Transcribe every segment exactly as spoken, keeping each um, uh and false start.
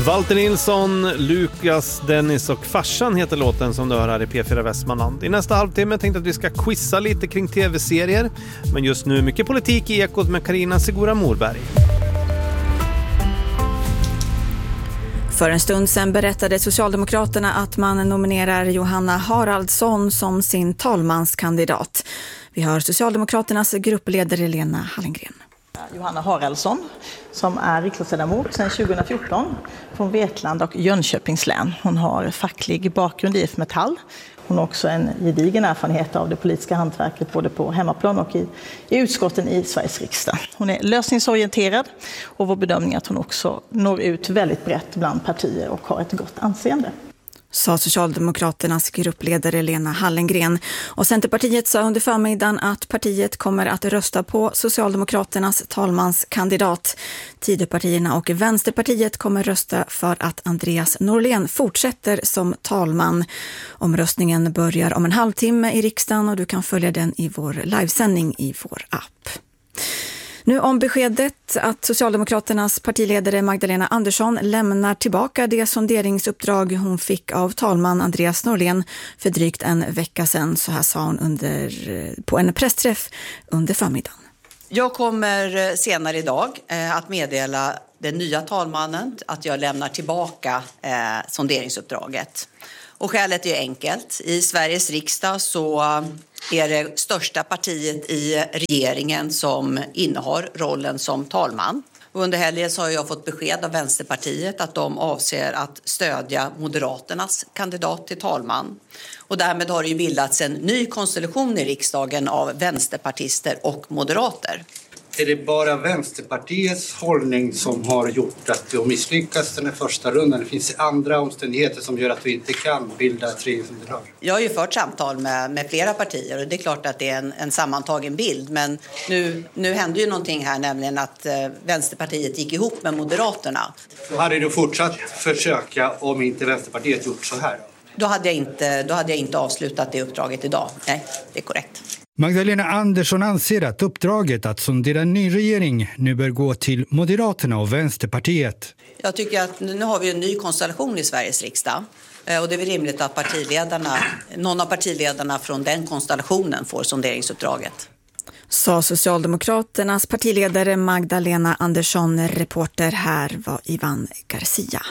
Walter Nilsson, Lukas, Dennis och farsan heter låten som du hör här i P fyra Västmanland. I nästa halvtimme tänkte att vi ska quizza lite kring tv-serier. Men just nu mycket politik i Ekot med Carina Segura Morberg. För en stund sedan berättade Socialdemokraterna att man nominerar Johanna Haraldsson som sin talmanskandidat. Vi hör Socialdemokraternas gruppledare Lena Hallengren. Johanna Haraldsson som är riksdagsledamot sedan tjugohundrafjorton från Vetlanda och Jönköpings län. Hon har facklig bakgrund i I F Metall. Hon har också en gedigen erfarenhet av det politiska hantverket både på hemmaplan och i, i utskotten i Sveriges riksdag. Hon är lösningsorienterad och vår bedömning är att hon också når ut väldigt brett bland partier och har ett gott anseende. Sa Socialdemokraternas gruppledare Lena Hallengren. Och Centerpartiet sa under förmiddagen att partiet kommer att rösta på Socialdemokraternas talmanskandidat. Tidöpartierna och Vänsterpartiet kommer rösta för att Andreas Norlén fortsätter som talman. Omröstningen börjar om en halvtimme i riksdagen och du kan följa den i vår livesändning i vår app. Nu om beskedet att Socialdemokraternas partiledare Magdalena Andersson lämnar tillbaka det sonderingsuppdrag hon fick av talman Andreas Norlén för drygt en vecka sedan. Så här sa hon under, på en pressträff under förmiddagen. Jag kommer senare idag eh, att meddela den nya talmannen att jag lämnar tillbaka eh, sonderingsuppdraget. Och skälet är enkelt. I Sveriges riksdag så är det största partiet i regeringen som innehar rollen som talman. Och under helgen så har jag fått besked av Vänsterpartiet att de avser att stödja Moderaternas kandidat till talman. Och därmed har det ju bildats en ny konstellation i riksdagen av vänsterpartister och moderater. Är det bara Vänsterpartiets hållning som har gjort att du har misslyckats den här första rundan? Det finns andra omständigheter som gör att du inte kan bilda ett regeringsunderlag? Jag har ju fört samtal med, med flera partier och det är klart att det är en, en sammantagen bild. Men nu, nu hände ju någonting här, nämligen att eh, Vänsterpartiet gick ihop med Moderaterna. Då hade du fortsatt försöka om inte Vänsterpartiet gjort så här? Då hade jag inte, då hade jag inte avslutat det uppdraget idag. Nej, det är korrekt. Magdalena Andersson anser att uppdraget att sondera en ny regering nu bör gå till Moderaterna och Vänsterpartiet. Jag tycker att nu har vi en ny konstellation i Sveriges riksdag. Och det är väl rimligt att partiledarna, någon av partiledarna från den konstellationen får sonderingsuppdraget. Sa Socialdemokraternas partiledare Magdalena Andersson. Reporter här var Ivan Garcia.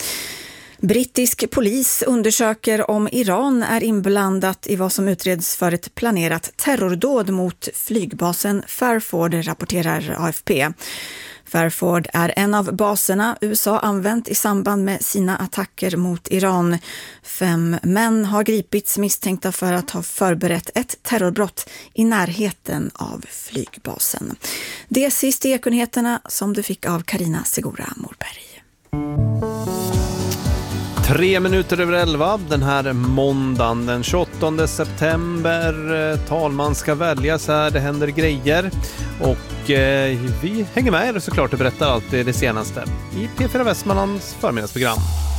Brittisk polis undersöker om Iran är inblandat i vad som utreds för ett planerat terrordåd mot flygbasen Fairford, rapporterar A F P. Fairford är en av baserna U S A använt i samband med sina attacker mot Iran. Fem män har gripits misstänkta för att ha förberett ett terrorbrott i närheten av flygbasen. Det är sist i Ekonyheterna som du fick av Carina Segura Morberg. Tre minuter över elva den här måndagen den tjugoåttonde september. Talman ska väljas här, det händer grejer. Och eh, vi hänger med er såklart och berättar allt det senaste i P fyra Västmanlands förmiddagsprogram.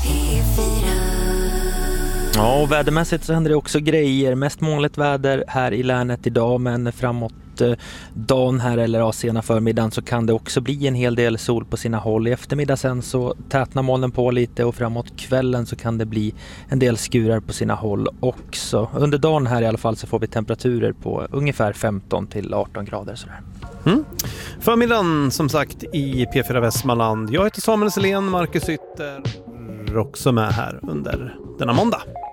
Ja, och vädermässigt så händer det också grejer. Mest molnigt väder här i länet idag, men framåt dagen här eller ja, sena förmiddagen så kan det också bli en hel del sol på sina håll. I eftermiddag sen så tätnar molnen på lite och framåt kvällen så kan det bli en del skurar på sina håll också. Under dagen här i alla fall så får vi temperaturer på ungefär femton till arton grader sådär. Mm. Förmiddagen som sagt i P fyra Västmanland. Jag heter Samuel Selén, Marcus Ytter också med här under denna måndag.